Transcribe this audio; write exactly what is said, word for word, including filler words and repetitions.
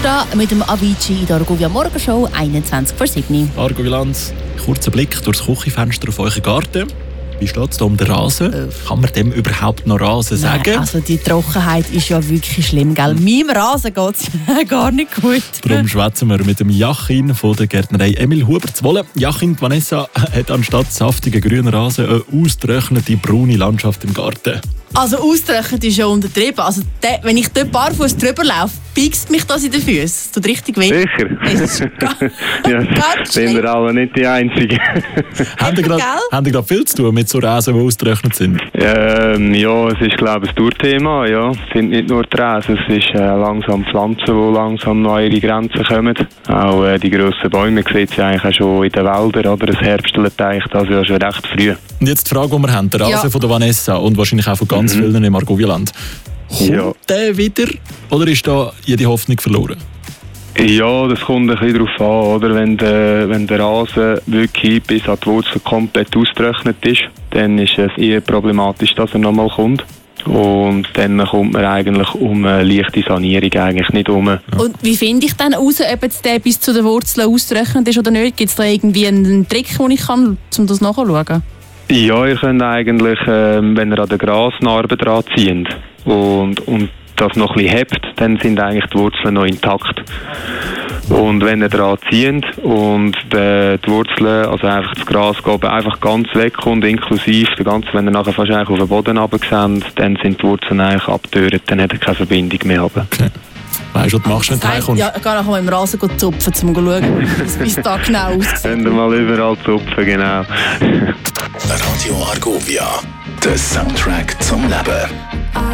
da mit dem Avicii in der Argovia Morgenshow, einundzwanzig vor sieben. Argobilanz, kurzer Blick durchs Küchenfenster auf euren Garten. Wie steht es da um den Rasen? Äh. Kann man dem überhaupt noch Rasen sagen? Nein, also die Trockenheit ist ja wirklich schlimm, gell? Meinem Rasen geht es gar nicht gut. Darum schwätzen wir mit dem Jachin von der Gärtnerei Emil Huber zu Wolle. Jachin, Vanessa hat anstatt saftigen grünen Rasen eine ausgetrocknete braune Landschaft im Garten. Also austrocknet ist ja untertrieben. Also de, wenn ich dort barfuß drüber laufe, piekst mich das in den Füßen. Das tut richtig weh. Sicher? Das ist ganz, ja, ganz sind wir alle nicht die Einzigen. Haben Sie gerade viel zu tun mit so Rasen, die ausgetrocknet sind? Ähm, ja, es ist, glaube ich, ein Tourthema. Ja. Es sind nicht nur die Rasen, es ist äh, langsam Pflanzen, die langsam noch an ihre Grenzen kommen. Auch äh, die grossen Bäume, man sieht sie eigentlich auch schon in den Wäldern. Oder? Es herbstelt eigentlich das ja schon recht früh. Und jetzt die Frage, die wir haben, der Rasen ja. von der Vanessa und wahrscheinlich auch von ganz mhm. vielen im Argovia-Land. Kommt ja. der wieder oder ist da jede Hoffnung verloren? Ja, das kommt ein bisschen darauf an, oder? Wenn der, wenn der Rasen wirklich bis an die Wurzel komplett ausgetrocknet ist, dann ist es eher problematisch, dass er nochmal kommt. Und dann kommt man eigentlich um eine leichte Sanierung eigentlich nicht um. Und wie finde ich dann heraus, ob jetzt der bis zu den Wurzeln ausgetrocknet ist oder nicht? Gibt es da irgendwie einen Trick, den ich kann, um das nachzuschauen? Ja, ihr könnt eigentlich, ähm, wenn ihr an der Grasnarbe dran zieht und, und das noch ein bisschen hebt, dann sind eigentlich die Wurzeln noch intakt. Und wenn ihr dran zieht und die, die Wurzeln, also einfach das Gras geht einfach ganz weg und inklusive der ganze, wenn ihr nachher fast eigentlich auf den Boden runterseht, dann sind die Wurzeln eigentlich abgetört, dann hat er keine Verbindung mehr. Okay. Weißt du, was du machst, wenn du heimkommst? Ja, ich gehe nachher mal im Rasen zupfen, um zu schauen, wie es da genau aussieht. Wenn ihr mal überall zupfen, genau. Radio Argovia, der Soundtrack zum Leben.